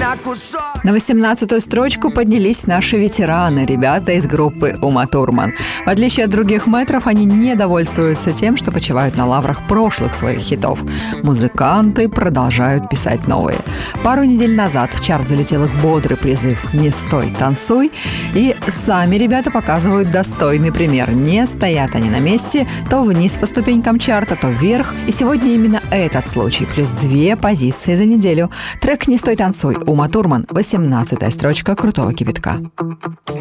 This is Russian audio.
На 18-ю строчку поднялись наши ветераны, ребята из группы Ума Турман. В отличие от других мэтров, они не довольствуются тем, что почивают на лаврах прошлых своих хитов. Музыканты продолжают писать новые. Пару недель назад в чарт залетел их бодрый призыв «Не стой, танцуй», и сами ребята показывают достойный пример. Не стоят они на месте, то вниз по ступенькам чарта, то вверх. И сегодня именно этот случай, плюс 2 позиции за неделю. Трек «Не стой, танцуй» Ума Турман, 18-я строчка крутого кипятка.